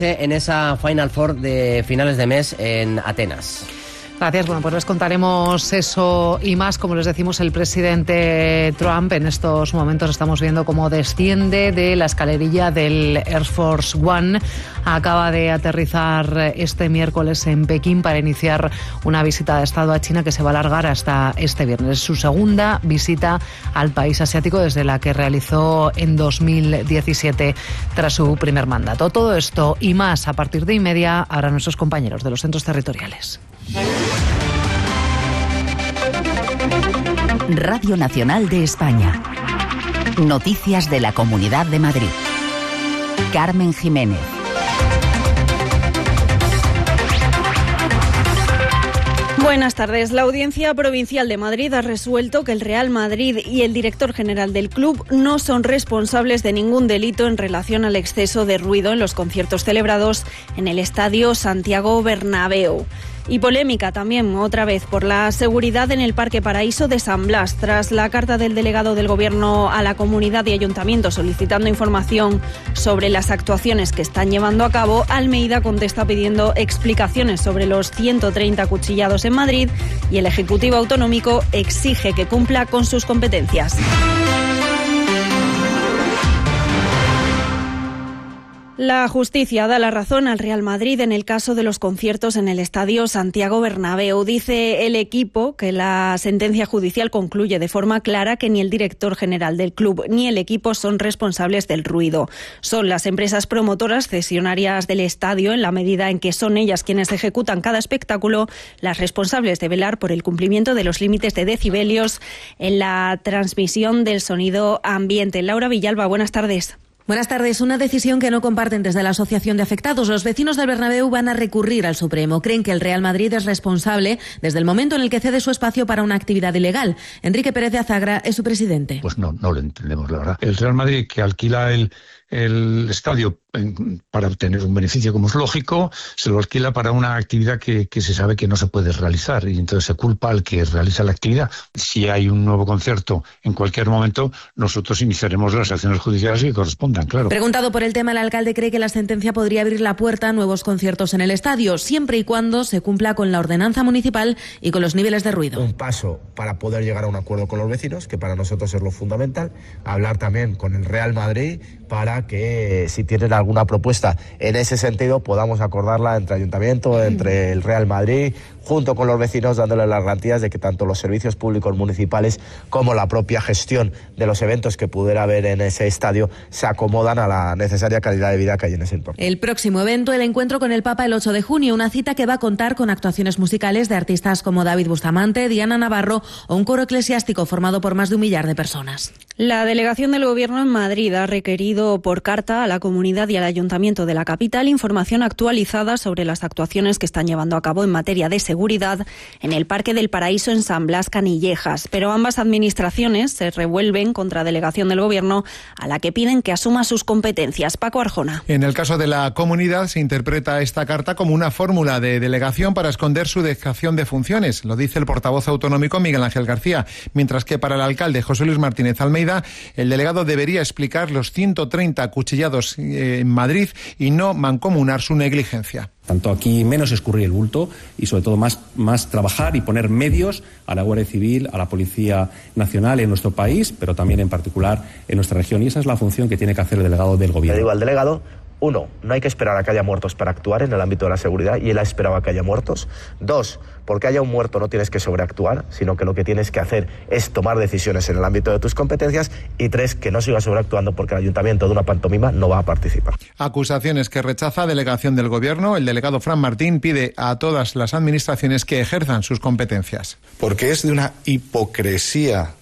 En esa Final Four de finales de mes en Atenas. Gracias. Bueno, pues les contaremos eso y más. Como les decimos, el presidente Trump en estos momentos estamos viendo cómo desciende de la escalerilla del Air Force One. Acaba de aterrizar este miércoles en Pekín para iniciar una visita de Estado a China que se va a alargar hasta este viernes. Es su segunda visita al país asiático desde la que realizó en 2017 tras su primer mandato. Todo esto y más a partir de 1:30 ahora nuestros compañeros de los centros territoriales. Radio Nacional de España. Noticias de la Comunidad de Madrid. Carmen Jiménez. Buenas tardes. La Audiencia Provincial de Madrid ha resuelto que el Real Madrid y el director general del club no son responsables de ningún delito en relación al exceso de ruido en los conciertos celebrados en el Estadio Santiago Bernabéu. Y polémica también, otra vez, por la seguridad en el Parque Paraíso de San Blas. Tras la carta del delegado del Gobierno a la comunidad y ayuntamiento solicitando información sobre las actuaciones que están llevando a cabo, Almeida contesta pidiendo explicaciones sobre los 130 acuchillados en Madrid y el Ejecutivo Autonómico exige que cumpla con sus competencias. La justicia da la razón al Real Madrid en el caso de los conciertos en el Estadio Santiago Bernabéu. Dice el equipo que la sentencia judicial concluye de forma clara que ni el director general del club ni el equipo son responsables del ruido. Son las empresas promotoras cesionarias del estadio, en la medida en que son ellas quienes ejecutan cada espectáculo, las responsables de velar por el cumplimiento de los límites de decibelios en la transmisión del sonido ambiente. Laura Villalba, buenas tardes. Buenas tardes. Una decisión que no comparten desde la Asociación de Afectados. Los vecinos del Bernabéu van a recurrir al Supremo. Creen que el Real Madrid es responsable desde el momento en el que cede su espacio para una actividad ilegal. Enrique Pérez de Azagra es su presidente. Pues no lo entendemos, la verdad. El Real Madrid, que alquila el estadio para obtener un beneficio, como es lógico, se lo alquila para una actividad que se sabe que no se puede realizar, y entonces se culpa al que realiza la actividad. Si hay un nuevo concierto en cualquier momento, nosotros iniciaremos las acciones judiciales que correspondan, claro. Preguntado por el tema, el alcalde cree que la sentencia podría abrir la puerta a nuevos conciertos en el estadio, siempre y cuando se cumpla con la ordenanza municipal y con los niveles de ruido. Un paso para poder llegar a un acuerdo con los vecinos, que para nosotros es lo fundamental. Hablar también con el Real Madrid para que, si tienen alguna propuesta en ese sentido, podamos acordarla entre ayuntamiento, entre el Real Madrid, junto con los vecinos, dándole las garantías de que tanto los servicios públicos municipales como la propia gestión de los eventos que pudiera haber en ese estadio se acomodan a la necesaria calidad de vida que hay en ese entorno. El próximo evento, el encuentro con el Papa el 8 de junio, una cita que va a contar con actuaciones musicales de artistas como David Bustamante, Diana Navarro o un coro eclesiástico formado por más de 1 millar de personas. La delegación del Gobierno en Madrid ha requerido por carta a la comunidad y al ayuntamiento de la capital información actualizada sobre las actuaciones que están llevando a cabo en materia de seguridad en el Parque del Paraíso en San Blas Canillejas. Pero ambas administraciones se revuelven contra delegación del Gobierno, a la que piden que asuma sus competencias. Paco Arjona. En el caso de la comunidad se interpreta esta carta como una fórmula de delegación para esconder su dejación de funciones, lo dice el portavoz autonómico Miguel Ángel García, mientras que para el alcalde José Luis Martínez Almeida, el delegado debería explicar los 130 acuchillados en Madrid y no mancomunar su negligencia. Tanto aquí menos escurrir el bulto y sobre todo más trabajar y poner medios a la Guardia Civil, a la Policía Nacional en nuestro país, pero también en particular en nuestra región, y esa es la función que tiene que hacer el delegado del Gobierno. Le digo al delegado: 1, no hay que esperar a que haya muertos para actuar en el ámbito de la seguridad, y él ha esperado a que haya muertos. 2, porque haya un muerto no tienes que sobreactuar, sino que lo que tienes que hacer es tomar decisiones en el ámbito de tus competencias. Y 3, que no sigas sobreactuando, porque el ayuntamiento de una pantomima no va a participar. Acusaciones que rechaza delegación del Gobierno. El delegado Fran Martín pide a todas las administraciones que ejerzan sus competencias. Porque es de una hipocresía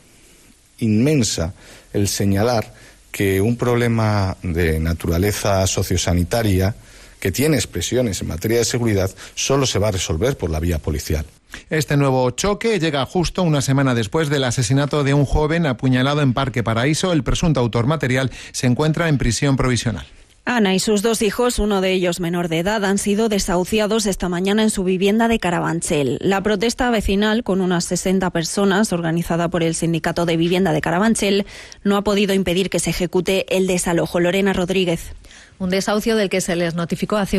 inmensa el señalar que un problema de naturaleza sociosanitaria que tiene expresiones en materia de seguridad solo se va a resolver por la vía policial. Este nuevo choque llega justo una semana después del asesinato de un joven apuñalado en Parque Paraíso. El presunto autor material se encuentra en prisión provisional. Ana y sus 2 hijos, uno de ellos menor de edad, han sido desahuciados esta mañana en su vivienda de Carabanchel. La protesta vecinal, con unas 60 personas, organizada por el Sindicato de Vivienda de Carabanchel, no ha podido impedir que se ejecute el desalojo. Lorena Rodríguez. un desahucio del que se les notificó hace